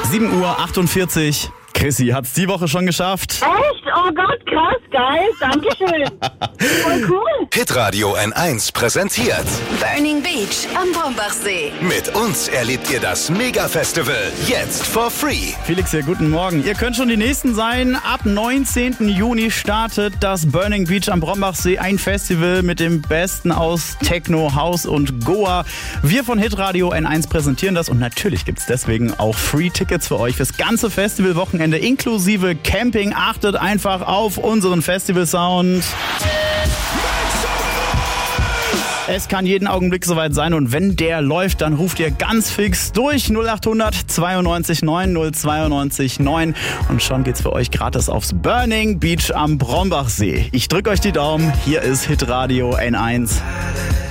7:48 Uhr. Chrissy hat's die Woche schon geschafft. Echt? Oh Gott, krass, geil. Dankeschön. Voll cool. Hitradio N1 präsentiert. Burning Beach am Brombachsee. Mit uns erlebt ihr das Mega-Festival jetzt for free. Felix hier, guten Morgen. Ihr könnt schon die Nächsten sein. Ab 19. Juni startet das Burning Beach am Brombachsee. Ein Festival mit dem Besten aus Techno, House und Goa. Wir von Hitradio N1 präsentieren das und natürlich gibt's deswegen auch Free-Tickets für euch fürs ganze Festivalwochenende inklusive Camping. Achtet einfach auf unseren Festival-Sound. Es kann jeden Augenblick soweit sein und wenn der läuft, dann ruft ihr ganz fix durch 0800 92 9 092 9 und schon geht's für euch gratis aufs Burning Beach am Brombachsee. Ich drücke euch die Daumen, hier ist Hitradio N1.